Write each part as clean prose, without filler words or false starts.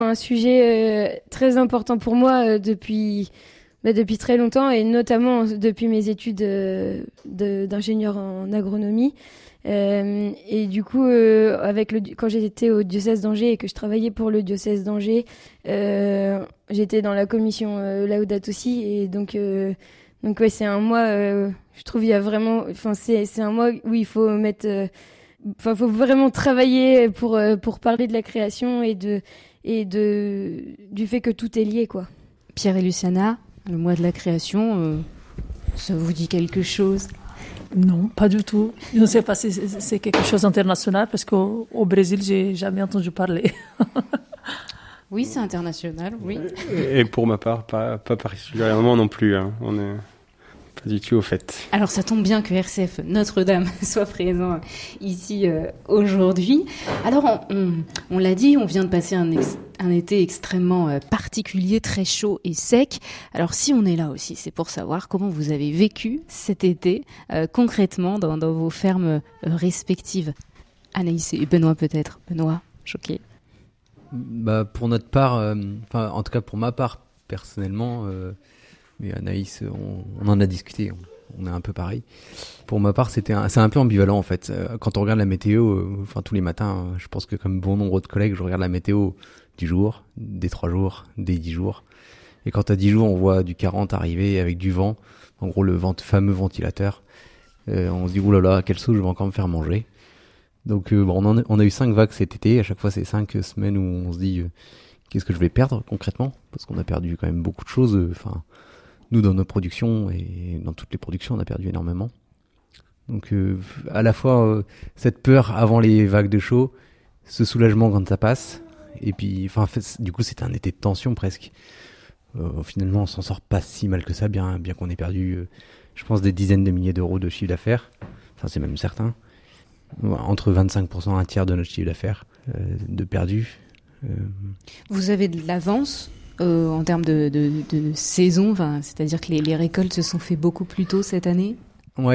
Un sujet très important pour moi depuis très longtemps et notamment depuis mes études d'ingénieur en agronomie. Et du coup, quand j'étais au diocèse d'Angers et que je travaillais pour le diocèse d'Angers, j'étais dans la commission Laudato Si et donc ouais, c'est un mois. Je trouve il y a vraiment, c'est un mois où il faut faut vraiment travailler pour parler de la création et du fait que tout est lié, quoi. Pierre et Luciana, le mois de la création, ça vous dit quelque chose ? Non, pas du tout. Je ne sais pas si c'est quelque chose d'international parce qu'au Brésil, j'ai jamais entendu parler. Oui, c'est international, oui. Et pour ma part, pas particulièrement non plus. Hein. On n'est pas du tout au fait. Alors ça tombe bien que RCF Notre-Dame soit présent ici aujourd'hui. Alors on l'a dit, on vient de passer un été extrêmement particulier, très chaud et sec. Alors si on est là aussi, c'est pour savoir comment vous avez vécu cet été concrètement dans vos fermes respectives. Anaïs et Benoît peut-être. Benoît, choqué. Pour notre part, en tout cas pour ma part personnellement, mais Anaïs, on en a discuté, on est un peu pareil. Pour ma part, c'est un peu ambivalent en fait. Quand on regarde la météo, tous les matins, je pense que comme bon nombre de collègues, je regarde la météo du jour, des 3 jours, des 10 jours. Et quand à 10 jours, on voit du 40 arriver avec du vent, en gros le fameux ventilateur, on se dit oulala, quelle sauce je vais encore me faire manger. Donc on a eu 5 vagues cet été, à chaque fois c'est 5 semaines où on se dit qu'est-ce que je vais perdre concrètement, parce qu'on a perdu quand même beaucoup de choses, nous dans nos productions et dans toutes les productions on a perdu énormément. Donc à la fois cette peur avant les vagues de chaud, ce soulagement quand ça passe, et puis du coup c'était un été de tension presque. Finalement on s'en sort pas si mal que ça, bien qu'on ait perdu je pense des dizaines de milliers d'euros de chiffre d'affaires, c'est même certain. Entre 25% et un tiers de notre chiffre d'affaires de perdu. Vous avez de l'avance en termes de saison, c'est-à-dire que les récoltes se sont fait beaucoup plus tôt cette année ? Ouais,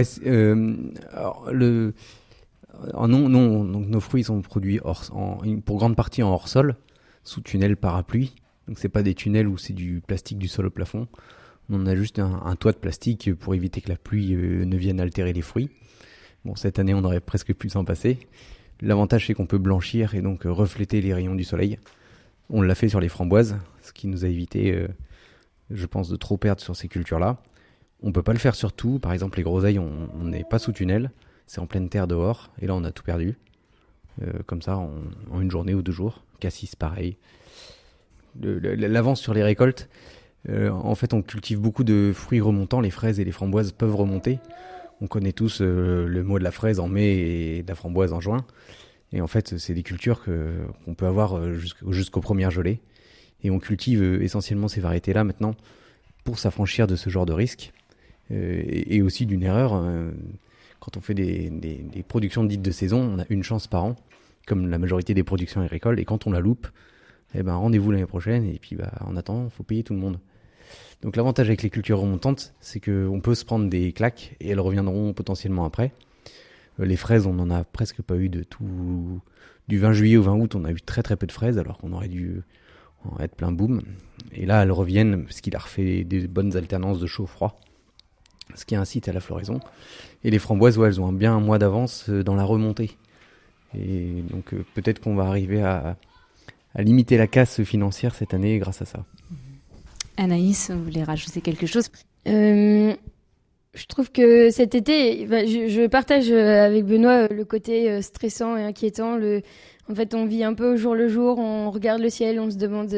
non, donc nos fruits sont produits pour grande partie en hors-sol, sous tunnel parapluie. Donc c'est pas des tunnels où c'est du plastique du sol au plafond. On a juste un toit de plastique pour éviter que la pluie ne vienne altérer les fruits. Bon, cette année, on aurait presque pu s'en passer. L'avantage, c'est qu'on peut blanchir et donc refléter les rayons du soleil. On l'a fait sur les framboises, ce qui nous a évité, je pense, de trop perdre sur ces cultures-là. On peut pas le faire sur tout. Par exemple, les groseilles, on n'est pas sous tunnel. C'est en pleine terre dehors. Et là, on a tout perdu. Comme ça, en une journée ou 2 jours. Cassis, pareil. L'avance sur les récoltes, en fait, on cultive beaucoup de fruits remontants. Les fraises et les framboises peuvent remonter. On connaît tous le mot de la fraise en mai et de la framboise en juin. Et en fait, c'est des cultures qu'on peut avoir jusqu'aux premières gelées. Et on cultive essentiellement ces variétés-là maintenant pour s'affranchir de ce genre de risque. Et aussi d'une erreur. Quand on fait des productions dites de saison, on a une chance par an, comme la majorité des productions agricoles. Et quand on la loupe, rendez-vous l'année prochaine. Et puis en attendant, il faut payer tout le monde. Donc l'avantage avec les cultures remontantes, c'est qu'on peut se prendre des claques et elles reviendront potentiellement après. Les fraises, on n'en a presque pas eu de tout. Du 20 juillet au 20 août, on a eu très très peu de fraises alors qu'on aurait dû en être plein boom. Et là, elles reviennent parce qu'il a refait des bonnes alternances de chaud-froid, ce qui incite à la floraison. Et les framboises, elles ont bien un mois d'avance dans la remontée. Et donc peut-être qu'on va arriver à limiter la casse financière cette année grâce à ça. Anaïs, vous voulez rajouter quelque chose ? Je trouve que cet été, je partage avec Benoît le côté stressant et inquiétant. En fait, on vit un peu au jour le jour, on regarde le ciel, on se demande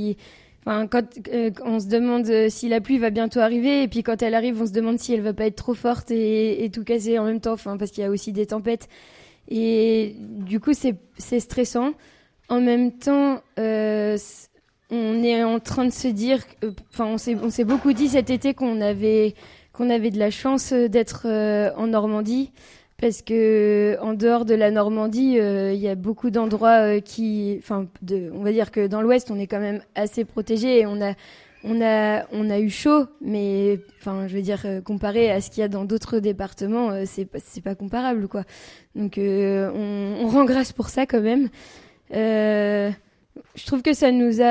on se demande si la pluie va bientôt arriver, et puis quand elle arrive, on se demande si elle va pas être trop forte et tout casser en même temps, parce qu'il y a aussi des tempêtes. Et du coup, c'est stressant. En même temps, on est en train de se dire, on s'est beaucoup dit cet été qu'on avait de la chance d'être en Normandie, parce que en dehors de la Normandie, il y a beaucoup d'endroits on va dire que dans l'Ouest, on est quand même assez protégé et on a eu chaud, mais je veux dire comparé à ce qu'il y a dans d'autres départements, c'est pas comparable, quoi. Donc on rend grâce pour ça quand même. je trouve que ça nous a